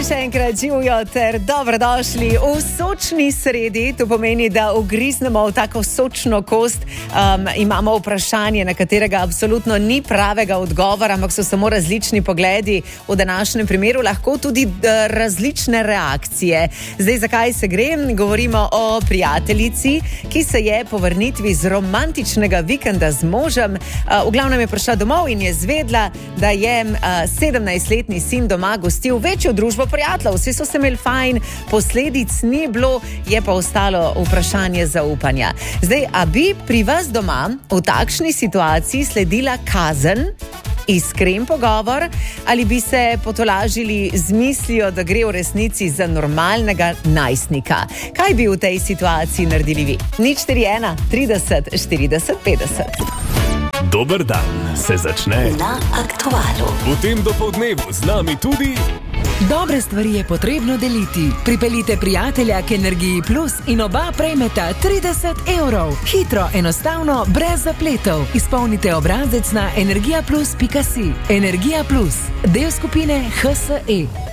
še enkrat živijo ter dobrodošli v sočni sredi. To pomeni, da ugriznemo v tako sočno kost. Imamo vprašanje, na katerega absolutno ni pravega odgovora, ampak so samo različni pogledi. V današnjem primeru lahko tudi različne reakcije. Zdaj, zakaj se gre? Govorimo o prijateljici, ki se je po vrnitvi z romantičnega vikenda z možem v glavnem je prišla domov in je zvedla, da je 17-letni sin doma gostil večjo družbo prijateljev. Vsi so se imeli fajn, posledic ni bilo, je pa ostalo vprašanje zaupanja. Zdaj, a bi pri vas doma v takšni situaciji sledila kazen, iskren pogovor, ali bi se potolažili z mislijo, da gre v resnici za normalnega najstnika? Kaj bi v tej situaciji naredili vi? 041 30 40 50. Dober dan se začne na Aktualu. V tem dopoldnevu z nami tudi... Dobre stvari je potrebno deliti. Pripeljite prijatelja k Energiji Plus in oba prejmeta 30 €. Hitro, enostavno, brez zapletov. Izpolnite obrazec na energijaplus.si. Energija Plus, del skupine HSE.